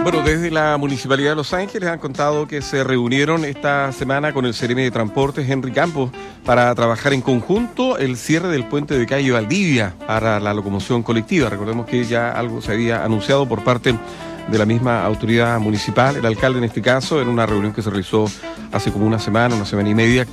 Bueno, desde la Municipalidad de Los Ángeles han contado que se reunieron esta semana con el Seremi de Transportes, Henry Campos, para trabajar en conjunto el cierre del puente de calle Valdivia para la locomoción colectiva. Recordemos que ya algo se había anunciado por parte de la misma autoridad municipal, el alcalde en este caso, en una reunión que se realizó hace como una semana y media,